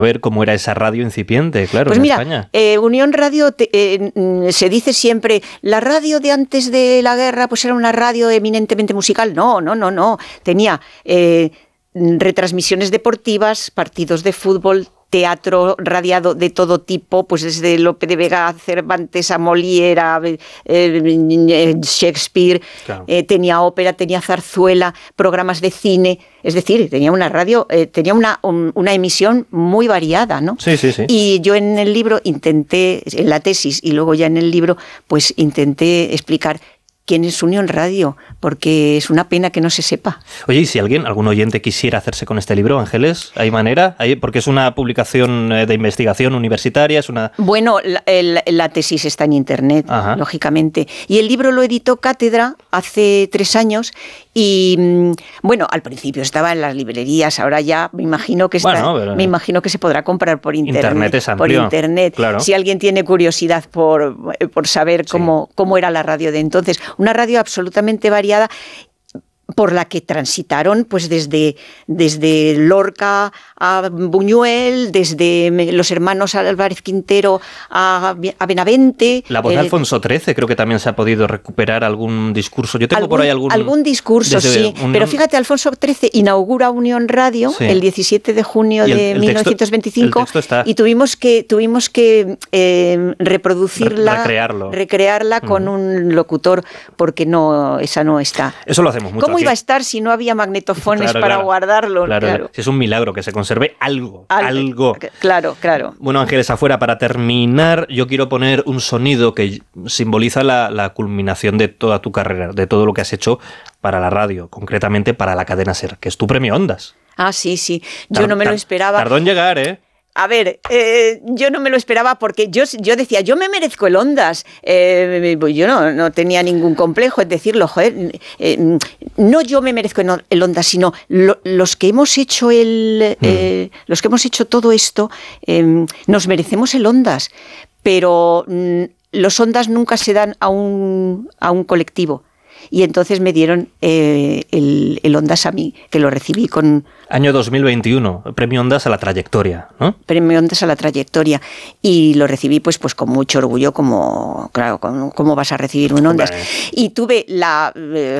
ver cómo era esa radio incipiente, claro, pues en mira, España. Unión Radio, se dice siempre, la radio de antes de la guerra pues era una radio eminentemente musical. No. Tenía retransmisiones deportivas, partidos de fútbol, teatro radiado de todo tipo, pues desde Lope de Vega a Cervantes, a Molière, a Shakespeare, claro. Tenía ópera, tenía zarzuela, programas de cine, es decir, tenía una radio, tenía una emisión muy variada, ¿no? Sí. Y yo en el libro intenté, en la tesis y luego ya en el libro, pues intenté explicar quién es Unión Radio, porque es una pena que no se sepa. Oye, y si algún oyente quisiera hacerse con este libro, Ángeles, ¿hay manera? Porque es una publicación de investigación universitaria, es una... Bueno, la tesis está en internet, ajá, lógicamente. Y el libro lo editó Cátedra hace 3 años y, bueno, al principio estaba en las librerías, ahora ya me imagino que me imagino que se podrá comprar por internet. Internet es amplio. Por internet. Claro. Si alguien tiene curiosidad por saber cómo era la radio de entonces. Una radio absolutamente variada por la que transitaron pues desde Lorca a Buñuel, desde los hermanos Álvarez Quintero a Benavente. La voz de Alfonso XIII, creo que también se ha podido recuperar algún discurso. Yo tengo por ahí algún discurso, sí. Pero fíjate, Alfonso XIII inaugura Unión Radio el 17 de junio de 1925 y tuvimos que reproducirla, recrearla con un locutor porque esa no está. Eso lo hacemos mucho. ¿Cómo iba a estar si no había magnetofones para guardarlo? Claro. Es un milagro que se conserve algo. Claro. Bueno, Ángeles Afuera, para terminar, yo quiero poner un sonido que simboliza la culminación de toda tu carrera, de todo lo que has hecho para la radio, concretamente para la cadena SER, que es tu premio Ondas. Ah, sí. Yo no me lo esperaba. Tardó en llegar, ¿eh? A ver, yo no me lo esperaba porque yo decía, yo me merezco el Ondas. Yo no tenía ningún complejo en decirlo, joder. No yo me merezco el Ondas, sino los que hemos hecho los que hemos hecho todo esto, nos merecemos el Ondas. Pero los Ondas nunca se dan a un colectivo. Y entonces me dieron el Ondas a mí, que lo recibí con... Año 2021, premio Ondas a la trayectoria, ¿no? Premio Ondas a la trayectoria. Y lo recibí pues con mucho orgullo, ¿cómo vas a recibir un Ondas? Vale. Y tuve la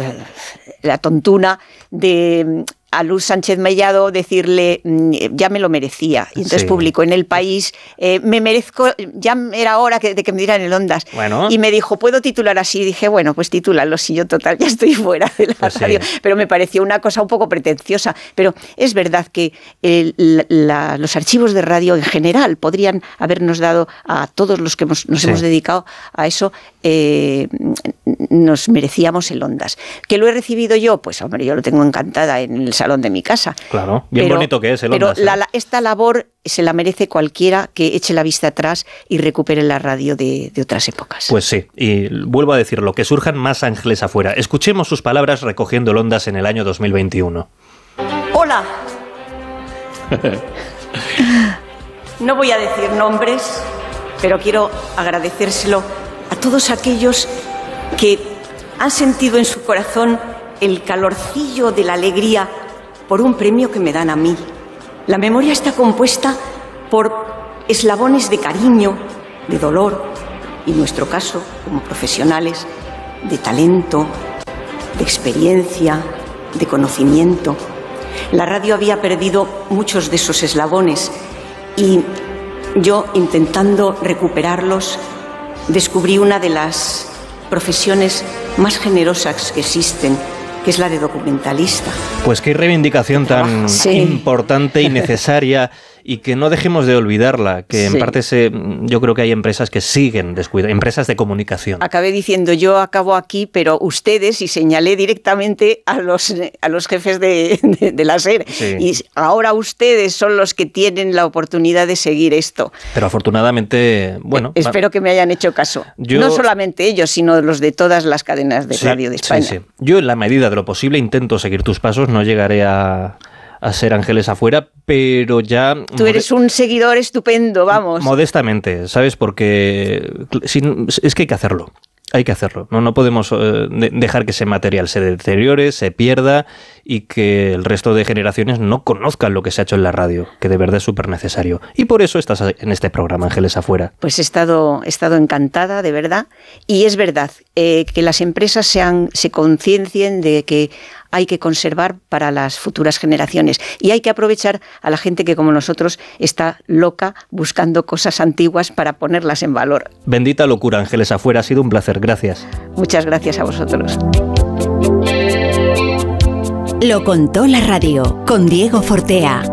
tontuna de... a Luz Sánchez Mellado decirle, ya me lo merecía. Y entonces publicó en El País, me merezco, ya era hora de que me dieran el Ondas. Bueno. Y me dijo, ¿puedo titular así? Y dije, bueno, pues titúlalo, si yo total ya estoy fuera de la radio. Pero me pareció una cosa un poco pretenciosa. Pero es verdad que los archivos de radio en general podrían habernos dado a todos los que nos hemos dedicado a eso, nos merecíamos el Ondas. ¿Que lo he recibido yo? Pues hombre, yo lo tengo encantada en el salón de mi casa. Claro, bien bonito que es el Ondas. Pero esta labor se la merece cualquiera que eche la vista atrás y recupere la radio de otras épocas. Pues sí, y vuelvo a decirlo, que surjan más Ángeles Afuera. Escuchemos sus palabras recogiendo el Ondas en el año 2021. ¡Hola! No voy a decir nombres, pero quiero agradecérselo a todos aquellos que han sentido en su corazón el calorcillo de la alegría por un premio que me dan a mí. La memoria está compuesta por eslabones de cariño, de dolor, y en nuestro caso, como profesionales, de talento, de experiencia, de conocimiento. La radio había perdido muchos de esos eslabones y yo, intentando recuperarlos, descubrí una de las profesiones más generosas que existen, que es la de documentalista. Pues qué reivindicación tan importante y necesaria, y que no dejemos de olvidarla, que en parte yo creo que hay empresas que siguen descuidando, empresas de comunicación. Acabé diciendo, yo acabo aquí, pero ustedes, y señalé directamente a los jefes de la SER, y ahora ustedes son los que tienen la oportunidad de seguir esto. Pero afortunadamente, bueno... espero que me hayan hecho caso. No solamente ellos, sino los de todas las cadenas de radio de España. Yo, en la medida de lo posible, intento seguir tus pasos, no llegaré a ser Ángeles Afuera, pero ya... Tú eres un seguidor estupendo, vamos. Modestamente, ¿sabes? Porque es que hay que hacerlo. Hay que hacerlo. No podemos dejar que ese material se deteriore, se pierda, y que el resto de generaciones no conozcan lo que se ha hecho en la radio, que de verdad es súper necesario. Y por eso estás en este programa, Ángeles Afuera. Pues he estado encantada, de verdad. Y es verdad que las empresas se conciencien de que hay que conservar para las futuras generaciones y hay que aprovechar a la gente que, como nosotros, está loca buscando cosas antiguas para ponerlas en valor. Bendita locura, Ángeles Afuera, ha sido un placer, gracias. Muchas gracias a vosotros. Lo contó la radio, con Diego Fortea.